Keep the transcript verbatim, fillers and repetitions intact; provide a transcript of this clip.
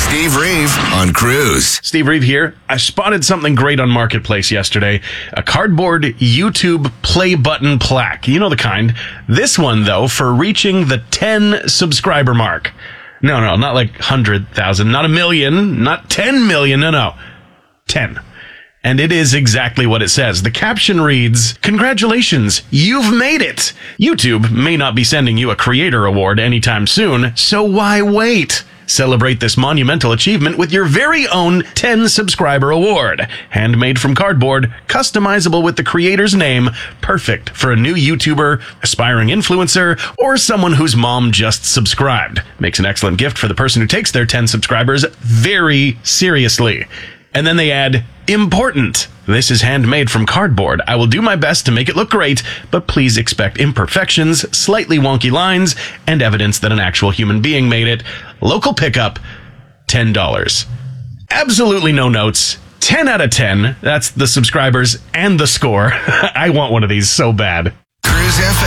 Steve Reeve on Cruise. Steve Reeve here. I spotted something great on Marketplace yesterday. A cardboard YouTube play button plaque. You know the kind. This one, though, for reaching the ten subscriber mark. No, no, not like one hundred thousand, not a million, not ten million, no, no. ten. And it is exactly what it says. The caption reads, "Congratulations, you've made it. YouTube may not be sending you a creator award anytime soon, so why wait? Celebrate this monumental achievement with your very own ten subscriber award. Handmade from cardboard, customizable with the creator's name, perfect for a new YouTuber, aspiring influencer, or someone whose mom just subscribed. Makes an excellent gift for the person who takes their ten subscribers very seriously." And then they add, "Important. This is handmade from cardboard. I will do my best to make it look great, but please expect imperfections, slightly wonky lines, and evidence that an actual human being made it. Local pickup, ten dollars. Absolutely no notes. ten out of ten. That's the subscribers and the score. I want one of these so bad. Cruise F